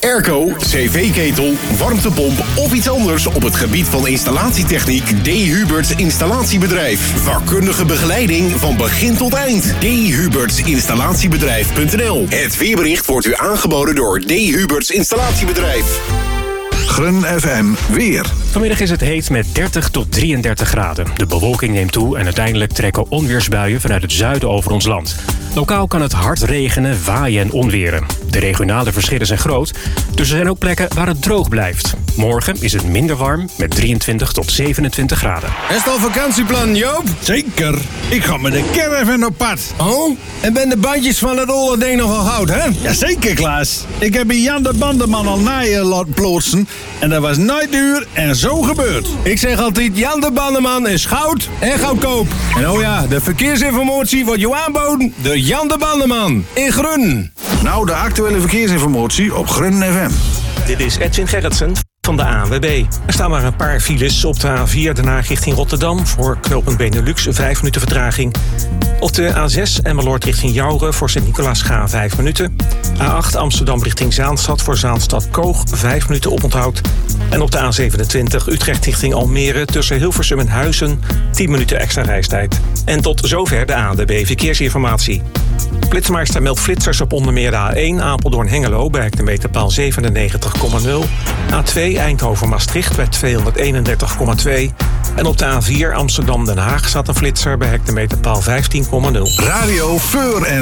airco, cv-ketel, warmtepomp of iets anders op het gebied van installatietechniek? D. Huberts Installatiebedrijf. Vakkundige begeleiding van begin tot eind. D. Huberts Installatiebedrijf.nl. Het weerbericht wordt u aangeboden door D. Huberts Installatiebedrijf. Grun FM weer. Vanmiddag is het heet met 30 tot 33 graden. De bewolking neemt toe en uiteindelijk trekken onweersbuien vanuit het zuiden over ons land. Lokaal kan het hard regenen, waaien en onweren. De regionale verschillen zijn groot, dus er zijn ook plekken waar het droog blijft. Morgen is het minder warm met 23 tot 27 graden. Is het al vakantieplan, Joop? Zeker. Ik ga met de caravan op pad. Oh, en ben de bandjes van het oude ding nog al goud, hè? Jazeker, Klaas. Ik heb bij Jan de Bandeman al naaien laten plotsen. En dat was nooit duur en zo gebeurd. Ik zeg altijd, Jan de Bandeman is goud en goedkoop. En oh ja, de verkeersinformatie wordt jou aanboden door Jan de Bandeman in Grun. Nou, de actuele verkeersinformatie op Grun FM. Dit is Edwin Gerritsen van de ANWB. Er staan maar een paar files op de A4 Den Haag richting Rotterdam. Voor knooppunt Benelux 5 minuten vertraging. Op de A6 Emmeloord richting Jouren voor Sint-Nicolaasga 5 minuten. A8 Amsterdam richting Zaanstad voor Zaanstad-Koog 5 minuten oponthoud. En op de A27 Utrecht richting Almere tussen Hilversum en Huizen 10 minuten extra reistijd. En tot zover de ANWB Verkeersinformatie. Flitsmeister meldt flitsers op onder meer de A1 Apeldoorn-Hengelo bij de meterpaal 97,0. A2 Eindhoven-Maastricht bij 231,2. En op de A4 Amsterdam-Den Haag staat een flitser bij hectometerpaal 15,0. Radio Voor en